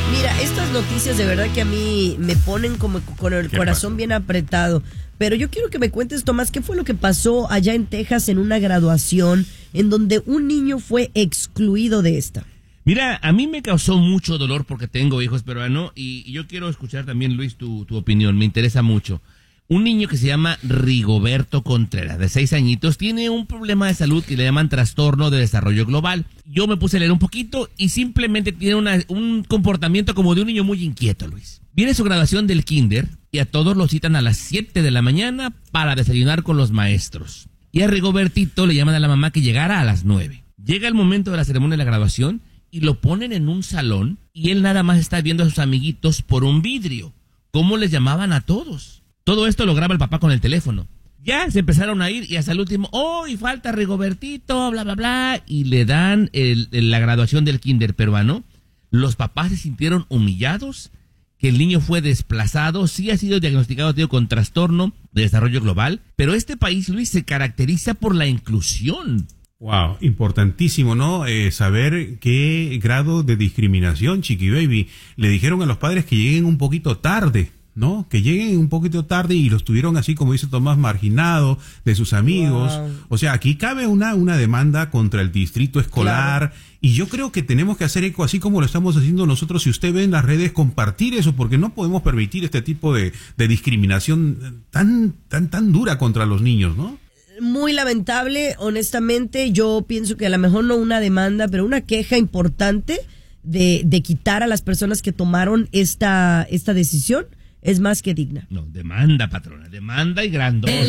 Mira, estas noticias de verdad que a mí me ponen como con el corazón bien apretado. Pero yo quiero que me cuentes, Tomás, ¿qué fue lo que pasó allá en Texas en una graduación en donde un niño fue excluido de esta? Mira, a mí me causó mucho dolor porque tengo hijos peruanos y yo quiero escuchar también, Luis, tu opinión, me interesa mucho. Un niño que se llama Rigoberto Contreras, de 6 añitos, tiene un problema de salud que le llaman trastorno de desarrollo global. Yo me puse a leer un poquito y simplemente tiene un comportamiento como de un niño muy inquieto, Luis. Viene su graduación del kinder y a todos los citan a las 7 de la mañana para desayunar con los maestros. Y a Rigobertito le llaman a la mamá que llegara a las 9. Llega el momento de la ceremonia de la graduación y lo ponen en un salón y él nada más está viendo a sus amiguitos por un vidrio. ¿Cómo les llamaban a todos? Todo esto lo graba el papá con el teléfono. Ya se empezaron a ir y hasta el último, y falta Rigobertito, bla, bla, bla, y le dan la graduación del kinder peruano. Los papás se sintieron humillados, que el niño fue desplazado, sí ha sido diagnosticado, con trastorno de desarrollo global, pero este país, Luis, se caracteriza por la inclusión. Wow, importantísimo, ¿no? Saber qué grado de discriminación, Chiqui Baby. Le dijeron a los padres que lleguen un poquito tarde, ¿no? Que lleguen un poquito tarde y los tuvieron así, como dice Tomás, marginados de sus amigos. Wow. O sea, aquí cabe una demanda contra el distrito escolar. Claro. Y yo creo que tenemos que hacer eco, así como lo estamos haciendo nosotros. Si usted ve en las redes, compartir eso, porque no podemos permitir este tipo de discriminación tan dura contra los niños, ¿no? Muy lamentable, honestamente. Yo pienso que a lo mejor no una demanda, pero una queja importante de quitar a las personas que tomaron esta decisión es más que digna. No, demanda, patrona, demanda y grandota.